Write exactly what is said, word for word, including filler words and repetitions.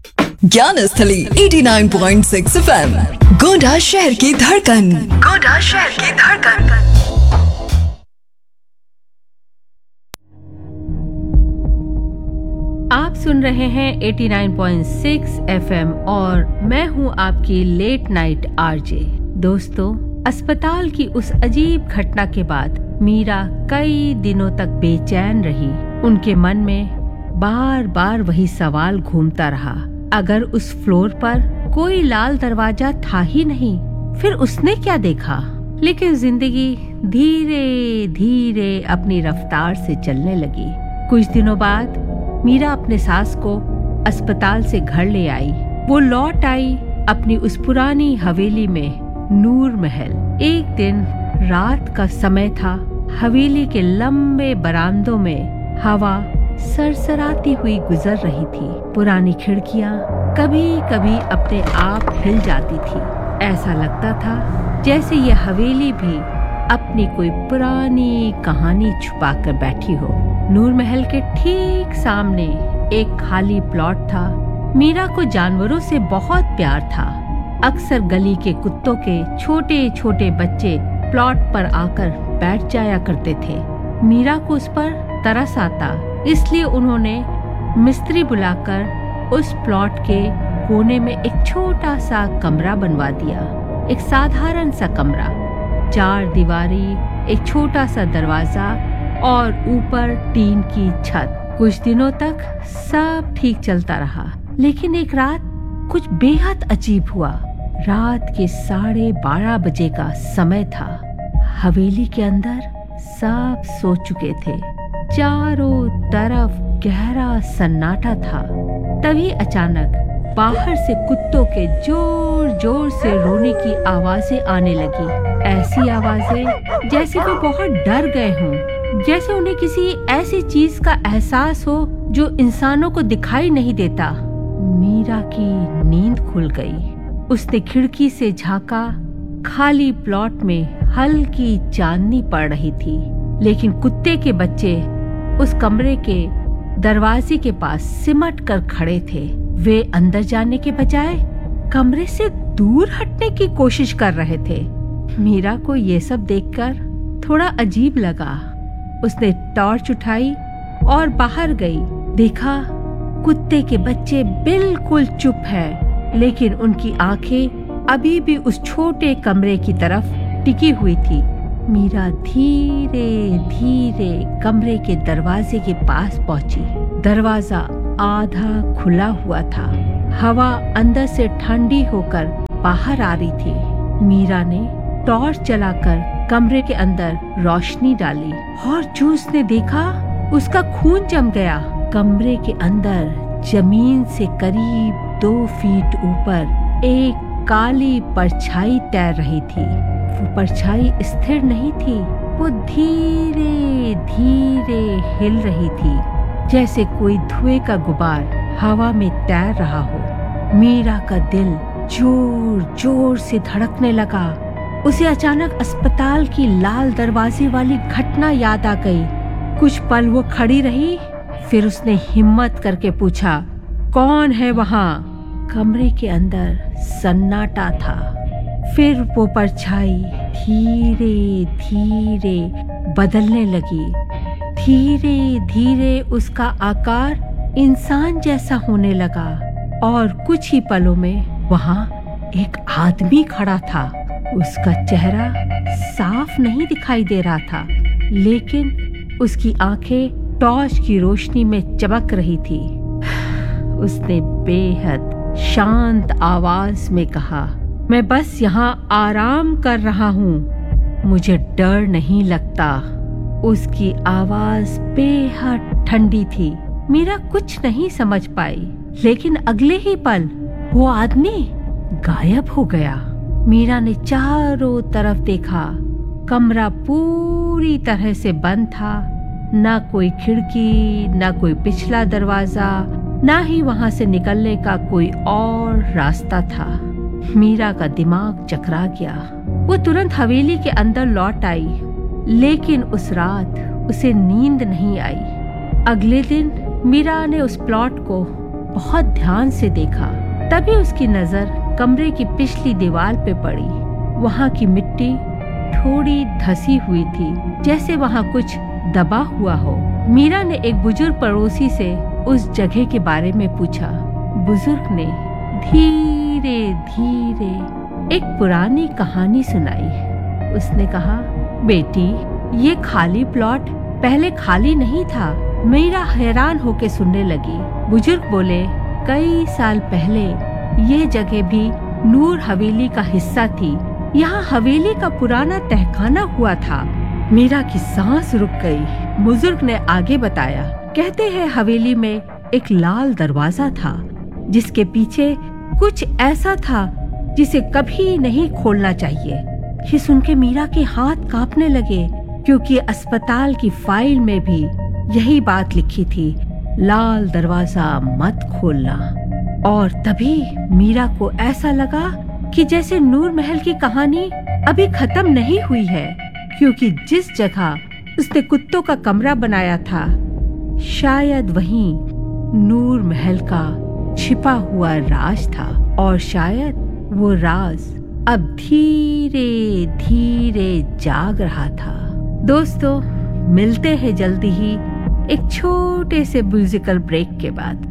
ज्ञान स्थली eighty nine point six F M, Gonda शहर की धड़कन। गोंडा शहर की धड़कन। आप सुन रहे हैं eighty nine point six F M और मैं हूं आपकी लेट नाइट आरजे। दोस्तों, अस्पताल की उस अजीब घटना के बाद मीरा कई दिनों तक बेचैन रही। उनके मन में बार बार वही सवाल घूमता रहा, अगर उस फ्लोर पर कोई लाल दरवाजा था ही नहीं, फिर उसने क्या देखा? लेकिन जिंदगी धीरे धीरे अपनी रफ्तार से चलने लगी। कुछ दिनों बाद मीरा अपने सास को अस्पताल से घर ले आई। वो लौट आई अपनी उस पुरानी हवेली में, नूर महल। एक दिन रात का समय था। हवेली के लंबे बरामदों में हवा सरसराती हुई गुजर रही थी। पुरानी खिड़कियां कभी कभी अपने आप हिल जाती थी। ऐसा लगता था जैसे ये हवेली भी अपनी कोई पुरानी कहानी छुपा कर बैठी हो। नूर महल के ठीक सामने एक खाली प्लॉट था। मीरा को जानवरों से बहुत प्यार था। अक्सर गली के कुत्तों के छोटे छोटे बच्चे प्लॉट पर आकर बैठ जाया करते थे। मीरा को उस पर तरस आता, इसलिए उन्होंने मिस्त्री बुलाकर उस प्लॉट के कोने में एक छोटा सा कमरा बनवा दिया। एक साधारण सा कमरा, चार दीवारी, एक छोटा सा दरवाजा और ऊपर टीन की छत। कुछ दिनों तक सब ठीक चलता रहा, लेकिन एक रात कुछ बेहद अजीब हुआ। रात के साढ़े बारह बजे का समय था। हवेली के अंदर सब सो चुके थे। चारों तरफ गहरा सन्नाटा था। तभी अचानक बाहर से कुत्तों के जोर जोर से रोने की आवाजें आने लगी। ऐसी आवाजें जैसे वो बहुत डर गए हों, जैसे उन्हें किसी ऐसी चीज का एहसास हो जो इंसानों को दिखाई नहीं देता। मीरा की नींद खुल गई। उसने खिड़की से झांका। खाली प्लॉट में हल्की चांदनी पड़ रही थी, लेकिन कुत्ते के बच्चे उस कमरे के दरवाजे के पास सिमट कर खड़े थे। वे अंदर जाने के बजाय कमरे से दूर हटने की कोशिश कर रहे थे। मीरा को ये सब देखकर थोड़ा अजीब लगा। उसने टॉर्च उठाई और बाहर गई। देखा, कुत्ते के बच्चे बिल्कुल चुप हैं, लेकिन उनकी आंखें अभी भी उस छोटे कमरे की तरफ टिकी हुई थी। मीरा धीरे धीरे कमरे के दरवाजे के पास पहुंची। दरवाजा आधा खुला हुआ था। हवा अंदर से ठंडी होकर बाहर आ रही थी। मीरा ने टॉर्च जलाकर कमरे के अंदर रोशनी डाली और जो उसने देखा, उसका खून जम गया। कमरे के अंदर जमीन से करीब दो फीट ऊपर एक काली परछाई तैर रही थी। वो परछाई स्थिर नहीं थी, वो धीरे धीरे हिल रही थी, जैसे कोई धुएं का गुबार हवा में तैर रहा हो। मीरा का दिल जोर जोर से धड़कने लगा। उसे अचानक अस्पताल की लाल दरवाजे वाली घटना याद आ गई। कुछ पल वो खड़ी रही, फिर उसने हिम्मत करके पूछा, कौन है वहाँ? कमरे के अंदर सन्नाटा था। फिर वो परछाई धीरे धीरे बदलने लगी। धीरे धीरे उसका आकार इंसान जैसा होने लगा और कुछ ही पलों में वहाँ एक आदमी खड़ा था। उसका चेहरा साफ नहीं दिखाई दे रहा था, लेकिन उसकी आंखें टॉर्च की रोशनी में चमक रही थी। उसने बेहद शांत आवाज में कहा, मैं बस यहाँ आराम कर रहा हूँ, मुझे डर नहीं लगता। उसकी आवाज बेहद ठंडी थी। मीरा कुछ नहीं समझ पाई, लेकिन अगले ही पल वो आदमी गायब हो गया। मीरा ने चारों तरफ देखा। कमरा पूरी तरह से बंद था। ना कोई खिड़की, ना कोई पिछला दरवाजा, ना ही वहां से निकलने का कोई और रास्ता था। मीरा का दिमाग चकरा गया। वो तुरंत हवेली के अंदर लौट आई, लेकिन उस रात उसे नींद नहीं आई। अगले दिन मीरा ने उस प्लॉट को बहुत ध्यान से देखा। तभी उसकी नजर कमरे की पिछली दीवार पे पड़ी। वहाँ की मिट्टी थोड़ी धसी हुई थी, जैसे वहाँ कुछ दबा हुआ हो। मीरा ने एक बुजुर्ग पड़ोसी से उस जगह के बारे में पूछा। बुजुर्ग ने धीरे धीरे एक पुरानी कहानी सुनाई। उसने कहा, बेटी, ये खाली प्लॉट पहले खाली नहीं था। मीरा हैरान होके सुनने लगी। बुजुर्ग बोले, कई साल पहले ये जगह भी नूर हवेली का हिस्सा थी। यहाँ हवेली का पुराना तहखाना हुआ था। मीरा की सांस रुक गई। बुजुर्ग ने आगे बताया, कहते हैं हवेली में एक लाल दरवाजा था, जिसके पीछे कुछ ऐसा था जिसे कभी नहीं खोलना चाहिए। ये सुन के मीरा के हाथ कांपने लगे, क्योंकि अस्पताल की फाइल में भी यही बात लिखी थी, लाल दरवाजा मत खोलना। और तभी मीरा को ऐसा लगा कि जैसे नूर महल की कहानी अभी खत्म नहीं हुई है, क्योंकि जिस जगह उसने कुत्तों का कमरा बनाया था, शायद वहीं नूर महल का छिपा हुआ राज था। और शायद वो राज अब धीरे धीरे जाग रहा था। दोस्तों, मिलते हैं जल्दी ही एक छोटे से म्यूजिकल ब्रेक के बाद।